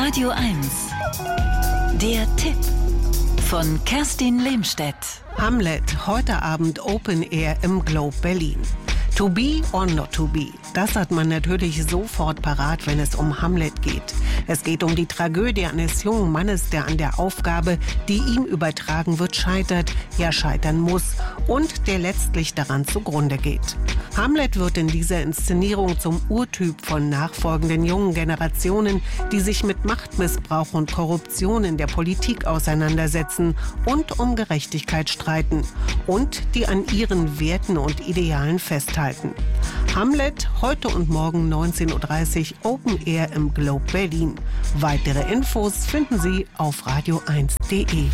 Radio 1. Der Tipp von Kerstin Lehmstedt. Hamlet, heute Abend Open Air im Globe Berlin. To be or not to be, das hat man natürlich sofort parat, wenn es um Hamlet geht. Es geht um die Tragödie eines jungen Mannes, der an der Aufgabe, die ihm übertragen wird, scheitert, ja scheitern muss und der letztlich daran zugrunde geht. Hamlet wird in dieser Inszenierung zum Urtyp von nachfolgenden jungen Generationen, die sich mit Machtmissbrauch und Korruption in der Politik auseinandersetzen und um Gerechtigkeit streiten und die an ihren Werten und Idealen festhalten. Hamlet, heute und morgen 19.30 Uhr Open Air im Globe Berlin. Weitere Infos finden Sie auf radio1.de.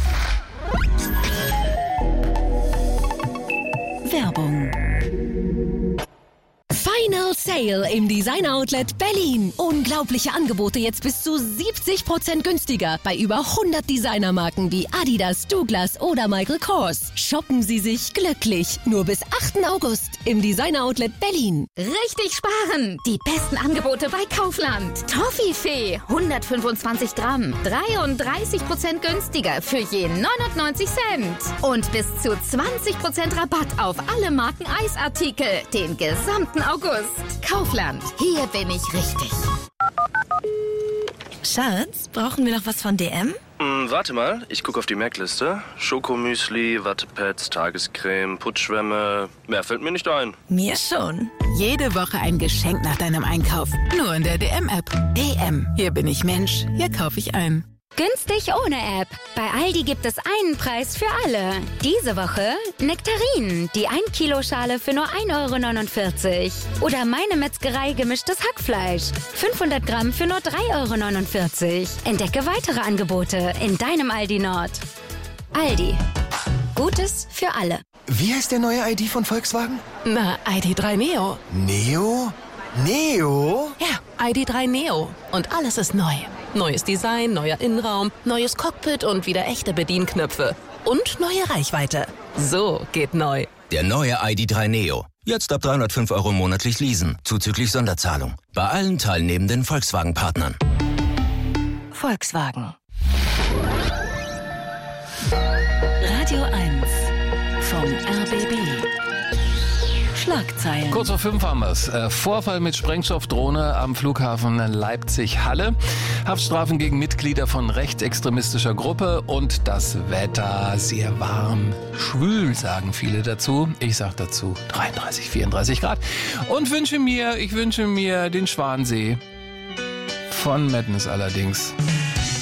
Werbung. Final Sale im Designer Outlet Berlin. Unglaubliche Angebote jetzt bis zu 70% günstiger bei über 100 Designermarken wie Adidas, Douglas oder Michael Kors. Shoppen Sie sich glücklich. Nur bis 8. August im Designer Outlet Berlin. Richtig sparen! Die besten Angebote bei Kaufland. Toffifee 125 Gramm, 33% günstiger für je 99 Cent. Und bis zu 20% Rabatt auf alle Marken Eisartikel den gesamten August. Kaufland, hier bin ich richtig. Schatz, brauchen wir noch was von DM? Warte mal, ich gucke auf die Merkliste. Schokomüsli, Wattepads, Tagescreme, Putzschwämme. Mehr fällt mir nicht ein. Mir schon. Jede Woche ein Geschenk nach deinem Einkauf. Nur in der DM-App. DM, hier bin ich Mensch, hier kaufe ich ein. Günstig ohne App. Bei Aldi gibt es einen Preis für alle. Diese Woche Nektarinen, die 1 Kilo Schale für nur 1,49 €. Oder Meine Metzgerei gemischtes Hackfleisch, 500 Gramm für nur 3,49 €. Entdecke weitere Angebote in deinem Aldi Nord. Aldi. Gutes für alle. Wie heißt der neue ID von Volkswagen? Na, ID.3 Neo. Neo? Neo? Ja, ID.3 Neo. Und alles ist neu. Neues Design, neuer Innenraum, neues Cockpit und wieder echte Bedienknöpfe. Und neue Reichweite. So geht neu. Der neue ID.3 Neo. Jetzt ab 305 € monatlich leasen, zuzüglich Sonderzahlung. Bei allen teilnehmenden Volkswagen-Partnern. Volkswagen. Radio 1 vom RBB. Schlagzeilen. Kurz vor 5 haben wir es. Vorfall mit Sprengstoffdrohne am Flughafen Leipzig-Halle. Haftstrafen gegen Mitglieder von rechtsextremistischer Gruppe und das Wetter sehr warm. Schwül, sagen viele dazu. Ich sag dazu 33, 34 Grad. Und ich wünsche mir den Schwansee. Von Madness allerdings.